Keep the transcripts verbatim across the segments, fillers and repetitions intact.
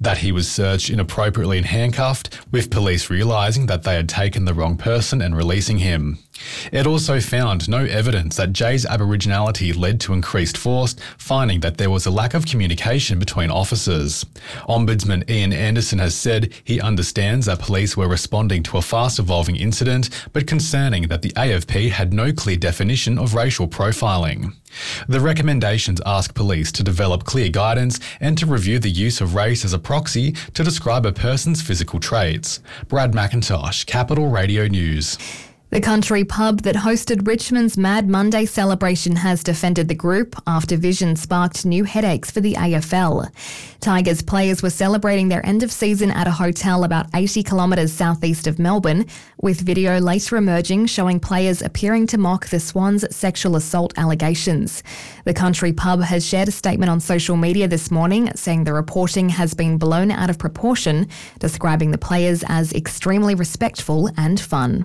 that he was searched inappropriately and handcuffed, with police realising that they had taken the wrong person and releasing him. It also found no evidence that Jay's Aboriginality led to increased force, finding that there was a lack of communication between officers. Ombudsman Ian Anderson has said he understands that police were responding to a fast-evolving incident, but concerning that the A F P had no clear definition of racial profiling. The recommendations ask police to develop clear guidance and to review the use of race as a proxy to describe a person's physical traits. Brad McIntosh, Capital Radio News. The country pub that hosted Richmond's Mad Monday celebration has defended the group after Vision sparked new headaches for the A F L. Tigers players were celebrating their end of season at a hotel about eighty kilometres southeast of Melbourne, with video later emerging showing players appearing to mock the Swans' sexual assault allegations. The country pub has shared a statement on social media this morning saying the reporting has been blown out of proportion, describing the players as extremely respectful and fun.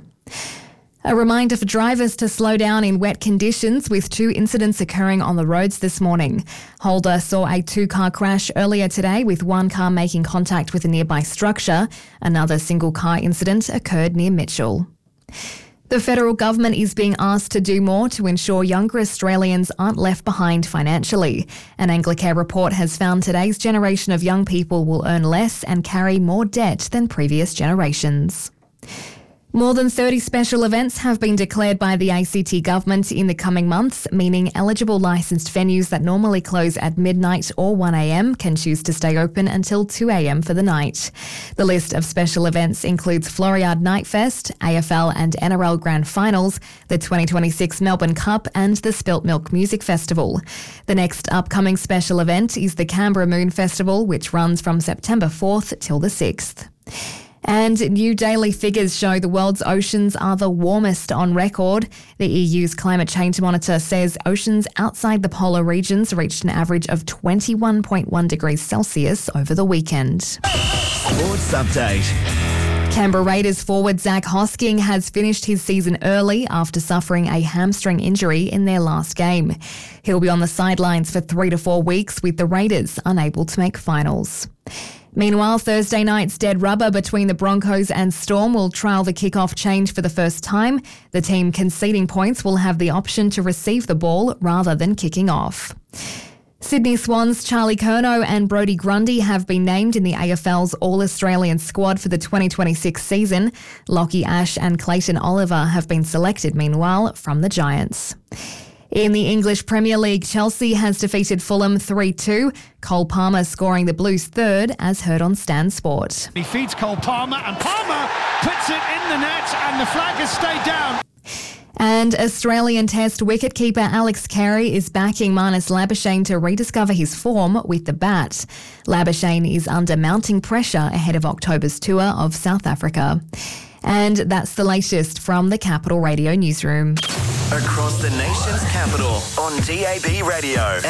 A reminder for drivers to slow down in wet conditions, with two incidents occurring on the roads this morning. Holder saw a two-car crash earlier today, with one car making contact with a nearby structure. Another single-car incident occurred near Mitchell. The federal government is being asked to do more to ensure younger Australians aren't left behind financially. An Anglicare report has found today's generation of young people will earn less and carry more debt than previous generations. More than thirty special events have been declared by the A C T government in the coming months, meaning eligible licensed venues that normally close at midnight or one a m can choose to stay open until two a m for the night. The list of special events includes Floriade Night Fest, A F L and N R L Grand Finals, the twenty twenty-six Melbourne Cup and the Spilt Milk Music Festival. The next upcoming special event is the Canberra Moon Festival, which runs from September fourth till the sixth. And new daily figures show the world's oceans are the warmest on record. The E U's climate change monitor says oceans outside the polar regions reached an average of twenty-one point one degrees Celsius over the weekend. Sports Update. Canberra Raiders forward Zach Hosking has finished his season early after suffering a hamstring injury in their last game. He'll be on the sidelines for three to four weeks, with the Raiders unable to make finals. Meanwhile, Thursday night's dead rubber between the Broncos and Storm will trial the kick-off change for the first time. The team conceding points will have the option to receive the ball rather than kicking off. Sydney Swans' Charlie Curnow and Brodie Grundy have been named in the A F L's All-Australian squad for the twenty twenty-six season. Lockie Ash and Clayton Oliver have been selected, meanwhile, from the Giants. In the English Premier League, Chelsea has defeated Fulham three two, Cole Palmer scoring the Blues' third, as heard on Stan Sport. He feeds Cole Palmer and Palmer puts it in the net and the flag has stayed down. And Australian Test wicketkeeper Alex Carey is backing Marnus Labuschagne to rediscover his form with the bat. Labuschagne is under mounting pressure ahead of October's tour of South Africa. And that's the latest from the Capital Radio newsroom. Across the nation's capital on D A B Radio.